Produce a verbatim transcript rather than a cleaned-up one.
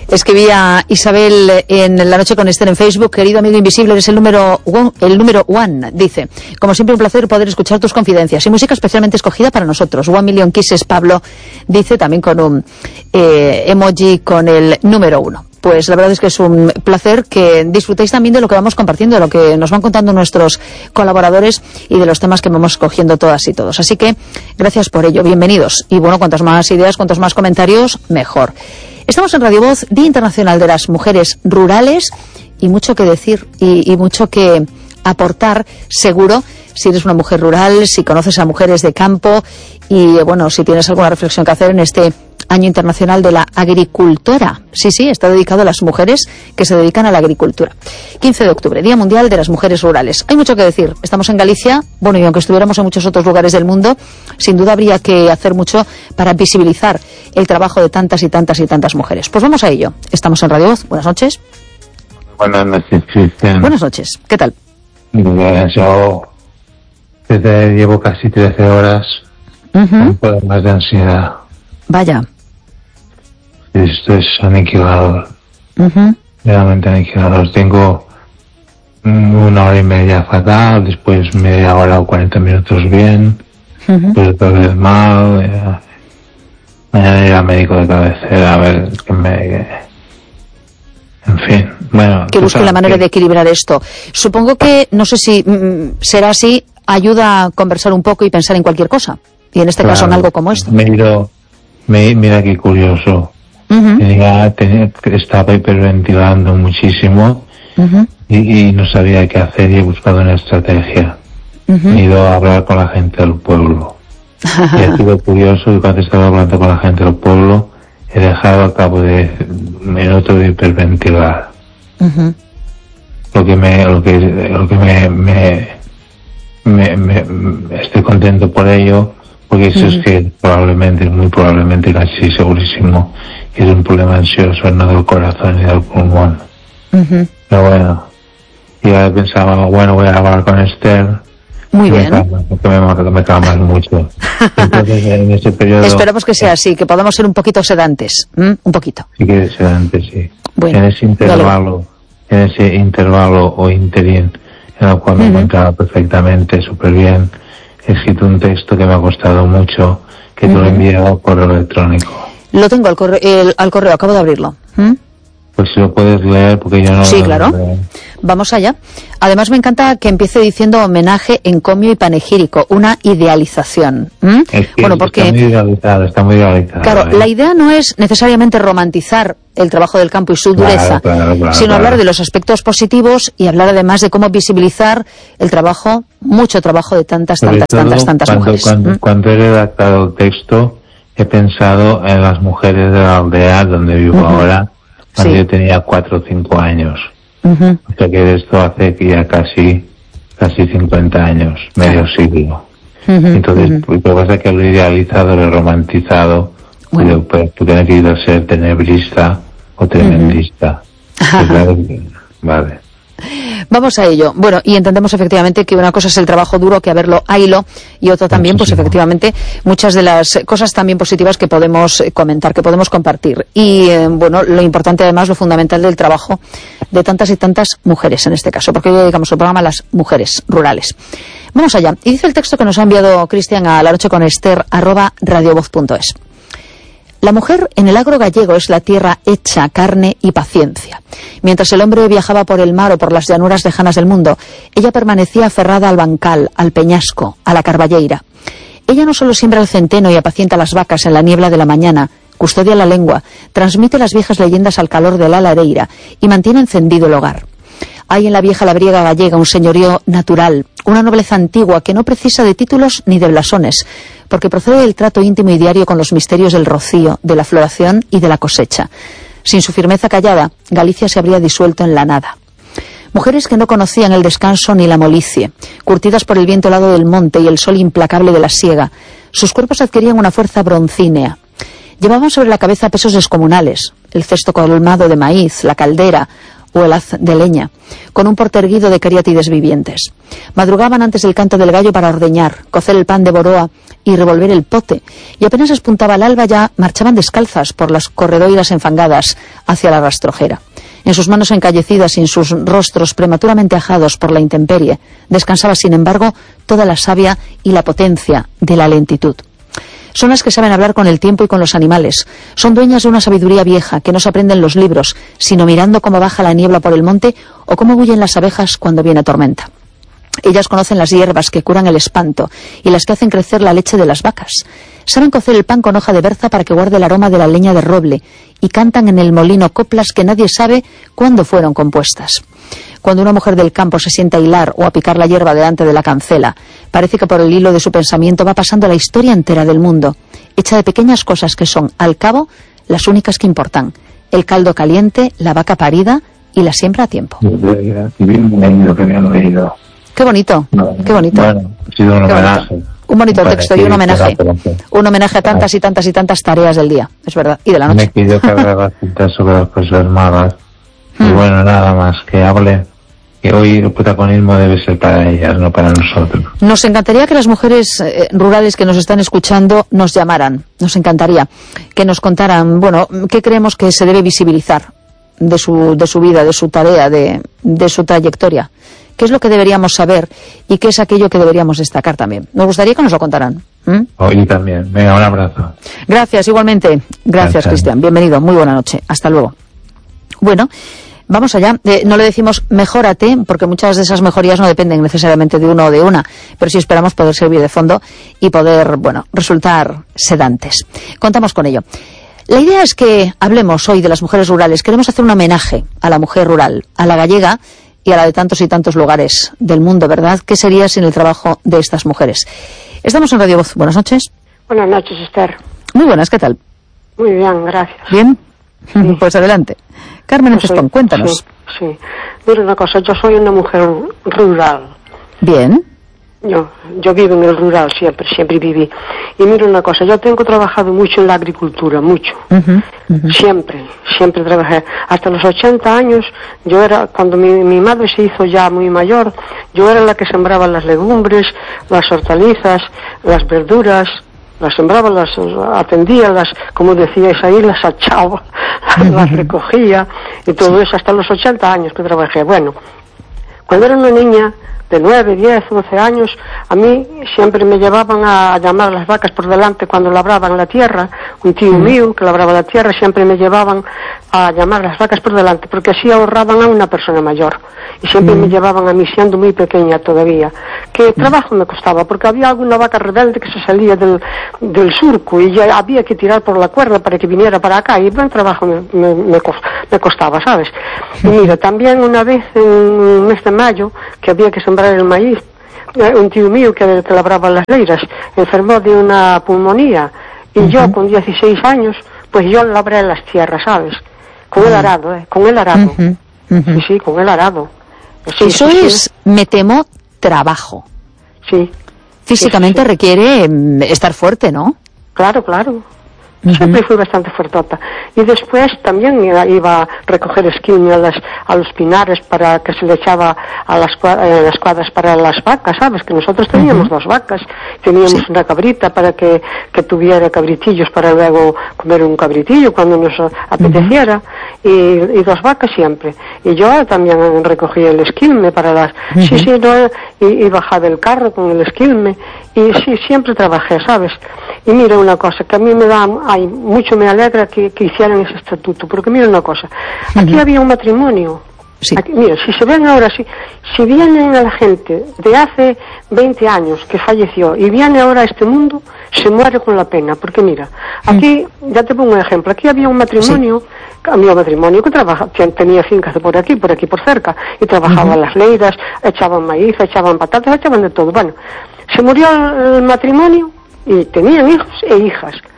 Escribía Isabel en La Noche con Esther en Facebook: querido amigo invisible, eres el número one, el número one, dice. Como siempre, un placer poder escuchar tus confidencias y música especialmente escogida para nosotros. One Million Kisses, Pablo, dice, también con un eh, emoji con el número uno. Pues la verdad es que es un placer que disfrutéis también de lo que vamos compartiendo, de lo que nos van contando nuestros colaboradores y de los temas que vamos cogiendo todas y todos. Así que gracias por ello, bienvenidos. Y bueno, cuantas más ideas, cuantos más comentarios, mejor. Estamos en Radio Voz, Día Internacional de las Mujeres Rurales, y mucho que decir y, y mucho que aportar, seguro, si eres una mujer rural, si conoces a mujeres de campo y, bueno, si tienes alguna reflexión que hacer en este Año Internacional de la Agricultora. Sí, sí, está dedicado a las mujeres que se dedican a la agricultura. quince de octubre, Día Mundial de las Mujeres Rurales. Hay mucho que decir. Estamos en Galicia, bueno, y aunque estuviéramos en muchos otros lugares del mundo, sin duda habría que hacer mucho para visibilizar el trabajo de tantas y tantas y tantas mujeres. Pues vamos a ello. Estamos en Radio Voz. Buenas noches. Buenas noches, Cristian. Buenas noches. ¿Qué tal? Bien, yo desde, llevo casi trece horas uh-huh. con problemas de ansiedad. Vaya. Esto es aniquilador. Uh-huh. Realmente aniquilador. Tengo una hora y media fatal, después media hora o cuarenta minutos bien, uh-huh. pues otra vez mal. Eh, mañana ir al médico de cabecera a ver que me... Que, en fin, bueno... Que busque la manera que... de equilibrar esto. Supongo que, no sé si mm, será así, ayuda a conversar un poco y pensar en cualquier cosa. Y en este claro, caso en algo como esto. Miro, me, mira qué curioso. Uh-huh. Tenía, tenía, estaba hiperventilando muchísimo uh-huh. y, y no sabía qué hacer y he buscado una estrategia. Uh-huh. He ido a hablar con la gente del pueblo. Y ha sido curioso y cuando estaba hablando con la gente del pueblo he dejado a cabo de minutos de hiperventilar. Uh-huh. Lo que me, lo que, lo que me, me, me, me, me estoy contento por ello, porque eso uh-huh. es que probablemente, muy probablemente, casi segurísimo, que es un problema ansioso, no del corazón ni del pulmón. Uh-huh. Pero bueno, ya pensaba, bueno, voy a hablar con Esther. Muy bien. Porque me, me, me calmas mucho. Entonces, en ese periodo... Esperamos que sea así, que podamos ser un poquito sedantes. ¿Mm? Un poquito. Sí, que sedantes, sí. Bueno, en ese intervalo, dale. en ese intervalo o interín, en el cual me uh-huh. encontraba perfectamente, súper bien, he escrito un texto que me ha costado mucho, que uh-huh. te lo he enviado al correo electrónico. Lo tengo al correo, el, al correo acabo de abrirlo. ¿Mm? Pues si lo puedes leer, porque yo no sí, lo claro. leo. Vamos allá. Además me encanta que empiece diciendo homenaje, encomio y panegírico, una idealización. ¿Mm? Es que bueno, porque está muy idealizado, está muy idealizado. Claro, ¿eh? La idea no es necesariamente romantizar el trabajo del campo y su dureza, claro, claro, claro, sino claro. hablar de los aspectos positivos y hablar además de cómo visibilizar el trabajo, mucho trabajo de tantas, Sobre tantas, todo, tantas, tantas cuando, mujeres. Cuando, ¿Mm? cuando he redactado el texto, he pensado en las mujeres de la aldea donde vivo uh-huh. ahora, cuando sí. yo tenía cuatro o cinco años. Uh-huh. O sea que esto hace que ya casi, casi cincuenta años, medio uh-huh. siglo. Uh-huh. Entonces, uh-huh. lo que pasa es que lo he idealizado, lo he romantizado, bueno. pues tú tienes que ir a ser tenebrista o tremendista. Uh-huh. Claro que, vale. Vamos a ello. Bueno, y entendemos efectivamente que una cosa es el trabajo duro, que a verlo a hilo, y otra también, pues efectivamente, muchas de las cosas también positivas que podemos comentar, que podemos compartir. Y, eh, bueno, lo importante además, lo fundamental del trabajo de tantas y tantas mujeres en este caso, porque hoy dedicamos el programa a las mujeres rurales. Vamos allá. Y dice el texto que nos ha enviado Cristian a la noche con Esther, arroba radiovoz punto es. La mujer en el agro gallego es la tierra hecha carne y paciencia. Mientras el hombre viajaba por el mar o por las llanuras lejanas del mundo, ella permanecía aferrada al bancal, al peñasco, a la carballeira. Ella no solo siembra el centeno y apacienta las vacas en la niebla de la mañana, custodia la lengua, transmite las viejas leyendas al calor de la lareira y mantiene encendido el hogar. Hay en la vieja labriega gallega un señorío natural, una nobleza antigua que no precisa de títulos ni de blasones, porque procede del trato íntimo y diario con los misterios del rocío, de la floración y de la cosecha. Sin su firmeza callada, Galicia se habría disuelto en la nada. Mujeres que no conocían el descanso ni la molicie, curtidas por el viento helado del monte y el sol implacable de la siega, sus cuerpos adquirían una fuerza broncínea. Llevaban sobre la cabeza pesos descomunales, el cesto colmado de maíz, la caldera o el haz de leña, con un porte erguido de cariátides vivientes. Madrugaban antes del canto del gallo para ordeñar, cocer el pan de boroa y revolver el pote, y apenas espuntaba el alba ya marchaban descalzas por las corredoiras enfangadas hacia la rastrojera. En sus manos encallecidas y en sus rostros prematuramente ajados por la intemperie, descansaba, sin embargo, toda la savia y la potencia de la lentitud. Son las que saben hablar con el tiempo y con los animales. Son dueñas de una sabiduría vieja que no se aprende en los libros, sino mirando cómo baja la niebla por el monte o cómo bullen las abejas cuando viene tormenta. Ellas conocen las hierbas que curan el espanto y las que hacen crecer la leche de las vacas. Saben cocer el pan con hoja de berza para que guarde el aroma de la leña de roble y cantan en el molino coplas que nadie sabe cuándo fueron compuestas. Cuando una mujer del campo se sienta a hilar o a picar la hierba delante de la cancela, parece que por el hilo de su pensamiento va pasando la historia entera del mundo, hecha de pequeñas cosas que son, al cabo, las únicas que importan: el caldo caliente, la vaca parida y la siembra a tiempo. Qué bonito, qué bonito. Bueno, ha sido un homenaje. Un bonito texto y un homenaje. Un homenaje a tantas y tantas y tantas tareas del día, es verdad, y de la noche. Me pidió que hablara sobre las cosas malas. Y bueno, nada más, que hable, que hoy el protagonismo debe ser para ellas, no para nosotros. Nos encantaría que las mujeres eh, rurales que nos están escuchando nos llamaran, nos encantaría que nos contaran, bueno, qué creemos que se debe visibilizar de su, de su vida, de su tarea, de, de su trayectoria. ¿Qué es lo que deberíamos saber y qué es aquello que deberíamos destacar también? Nos gustaría que nos lo contaran. ¿Mm? Hoy también. Venga, un abrazo. Gracias, igualmente. Gracias, Cristian. Bienvenido. Muy buena noche. Hasta luego. Bueno, vamos allá. Eh, no le decimos mejórate, porque muchas de esas mejorías no dependen necesariamente de uno o de una, pero sí esperamos poder servir de fondo y poder, bueno, resultar sedantes. Contamos con ello. La idea es que hablemos hoy de las mujeres rurales. Queremos hacer un homenaje a la mujer rural, a la gallega y a la de tantos y tantos lugares del mundo, ¿verdad? ¿Qué sería sin el trabajo de estas mujeres? Estamos en Radio Voz. Buenas noches. Buenas noches, Esther. Muy buenas, ¿qué tal? Muy bien, gracias. ¿Bien? Sí. Pues adelante. Carmen Enfespón, cuéntanos. Sí, sí. Mira una cosa, yo soy una mujer rural. Bien. Yo, yo vivo en el rural siempre, siempre viví. Y mira una cosa, yo tengo trabajado mucho en la agricultura, mucho. Uh-huh, uh-huh. Siempre, siempre trabajé. Hasta los ochenta años, yo era, cuando mi, mi madre se hizo ya muy mayor, yo era la que sembraba las legumbres, las hortalizas, las verduras, las sembraba, las atendía, las, como decíais ahí, las achaba, uh-huh. las recogía, y todo eso hasta los ochenta años que trabajé. Bueno, cuando era una niña de nueve, diez, once años, a mí siempre me llevaban a llamar a las vacas por delante cuando labraban la tierra. Un tío mm. mío que labraba la tierra siempre me llevaban a llamar a las vacas por delante, porque así ahorraban a una persona mayor. Y siempre mm. me llevaban a mí siendo muy pequeña todavía. Que trabajo me costaba, porque había alguna vaca rebelde que se salía del, del surco y ya había que tirar por la cuerda para que viniera para acá, y buen trabajo me, me, me, me costaba, ¿sabes? Y mira, también una vez en el mes de mayo, que había que sembrar el maíz, un tío mío que, que labraba las leiras enfermó de una pulmonía, y uh-huh. yo con dieciséis años, pues yo labré las tierras, ¿sabes? Con uh-huh. el arado, ¿eh? Con el arado. Uh-huh. Uh-huh. Sí, sí, con el arado. Sí, Eso sí, es, sí. me temo, trabajo. Sí. Físicamente sí, sí. requiere estar fuerte, ¿no? Claro, claro. Siempre fui bastante fuertota. Y después también iba a recoger esquilme a, las, a los pinares para que se le echaba a las, eh, las cuadras para las vacas, ¿sabes? Que nosotros teníamos uh-huh. dos vacas. Teníamos sí. una cabrita para que, que tuviera cabritillos para luego comer un cabritillo cuando nos apeteciera. Uh-huh. Y, y dos vacas siempre. Y yo también recogía el esquilme para las... Uh-huh. Sí, sí, no, y, y bajaba el carro con el esquilme. Y sí, siempre trabajé, ¿sabes? Y mira una cosa, que a mí me da, ay, mucho me alegra que, que hicieran ese estatuto, porque mira una cosa, aquí uh-huh. había un matrimonio, sí. aquí, mira, si se ven ahora, si, si vienen a la gente de hace veinte años que falleció y viene ahora a este mundo, se muere con la pena, porque mira, aquí, uh-huh. ya te pongo un ejemplo, aquí había un matrimonio, sí. había un matrimonio que trabaja, tenía fincas de por aquí, por aquí por cerca, y trabajaban uh-huh. las leiras, echaban maíz, echaban patatas, echaban de todo, bueno. Se murió el matrimonio y tenían hijos e hijas.